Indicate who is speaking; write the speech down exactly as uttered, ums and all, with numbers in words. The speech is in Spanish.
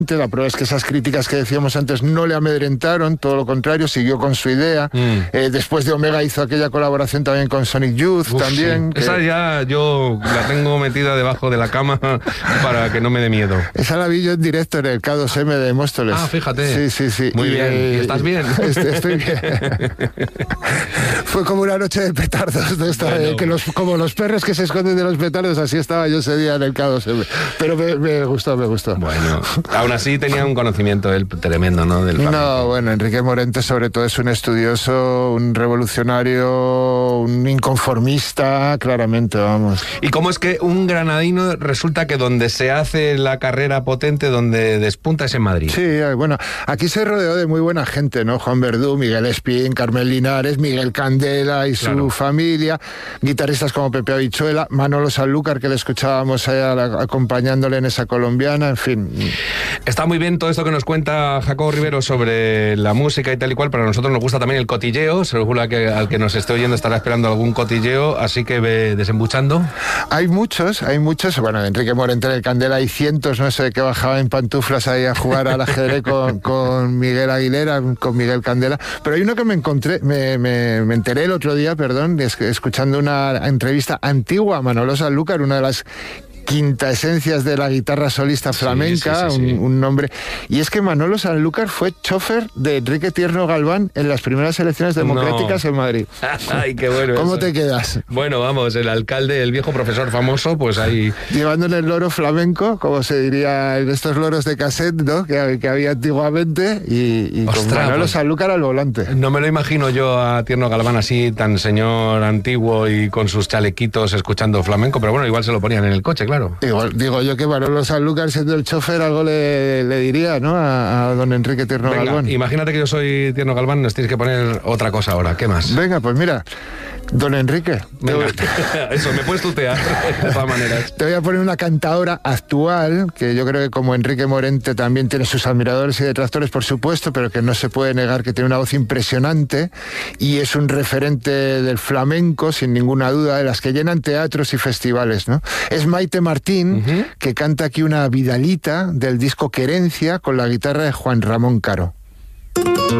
Speaker 1: La prueba es que esas críticas que decíamos antes no le amedrentaron, todo lo contrario, siguió con su idea. Mm. Eh, después de Omega hizo aquella colaboración también con Sonic Youth. Uf, también.
Speaker 2: Sí.
Speaker 1: Que...
Speaker 2: Esa ya yo la tengo metida debajo de la cama para que no me dé miedo.
Speaker 1: Esa la vi yo en directo en el K dos M de Móstoles.
Speaker 2: Ah, fíjate.
Speaker 1: Sí, sí, sí.
Speaker 2: Muy
Speaker 1: y,
Speaker 2: bien.
Speaker 1: Eh,
Speaker 2: ¿Y estás bien?
Speaker 1: Estoy, estoy bien. Fue como una noche de petardos, de esta, bueno. eh, que los, como los perros que se esconden de los petardos, así estaba yo ese día en el K dos M. Pero me, me gustó, me gustó.
Speaker 2: Bueno, aún así tenía un conocimiento él tremendo, ¿no? Del
Speaker 1: no, bueno, Enrique Morente sobre todo es un estudioso, un revolucionario, un inconformista, claramente, vamos.
Speaker 2: ¿Y cómo es que un granadino resulta que donde se hace la carrera potente, donde despunta es en Madrid?
Speaker 1: Sí, bueno, aquí se rodeó de muy buena gente, ¿no? Juan Verdú, Miguel Espín, Carmen Linares, Miguel Candela y su claro. familia, guitarristas como Pepe Habichuela, Manolo Sanlúcar, que le escuchábamos allá acompañándole en esa colombiana, en fin.
Speaker 2: Está muy bien todo esto que nos cuenta Jacobo Rivero sobre la música y tal y cual, pero a nosotros nos gusta también el cotilleo, seguro que al que nos esté oyendo estará esperando algún cotilleo, así que ve desembuchando.
Speaker 1: Hay muchos, hay muchos, bueno, Enrique Morente en el Candela hay cientos, no sé, que bajaba en pantuflas ahí a jugar al ajedrez con, con Miguel Aguilera, con Miguel Candela, pero hay uno que me encontré, me, me, me enteré el otro día, perdón, escuchando una entrevista antigua a Manolo Sanlúcar, una de las quinta esencias de la guitarra solista flamenca, sí, sí, sí, sí. Un, un nombre. Y es que Manolo Sanlúcar fue chofer de Enrique Tierno Galván en las primeras elecciones democráticas no. en Madrid.
Speaker 2: Ay, qué bueno.
Speaker 1: ¿Cómo
Speaker 2: eso.
Speaker 1: te quedas?
Speaker 2: Bueno, vamos, el alcalde, el viejo profesor famoso, pues ahí...
Speaker 1: Llevándole el loro flamenco, como se diría en estos loros de cassette, ¿no? Que, que había antiguamente, y, y Ostras, con Manolo pues, Sanlúcar al volante.
Speaker 2: No me lo imagino yo a Tierno Galván así, tan señor antiguo y con sus chalequitos escuchando flamenco, pero bueno, igual se lo ponían en el coche, claro.
Speaker 1: Igual, digo yo que Manolo Sanlúcar, siendo el chofer, algo le, le diría, ¿no? A, a don Enrique Tierno
Speaker 2: Venga,
Speaker 1: Galván.
Speaker 2: Imagínate que yo soy Tierno Galván, nos tienes que poner otra cosa ahora. ¿Qué más?
Speaker 1: Venga, pues mira, don Enrique.
Speaker 2: Venga, eso, me puedes tutear de todas maneras.
Speaker 1: Te voy a poner una cantadora actual, que yo creo que como Enrique Morente también tiene sus admiradores y detractores, por supuesto, pero que no se puede negar que tiene una voz impresionante y es un referente del flamenco, sin ninguna duda, de las que llenan teatros y festivales, ¿no? Es Maite Martín, uh-huh. que canta aquí una vidalita del disco Querencia con la guitarra de Juan Ramón Caro.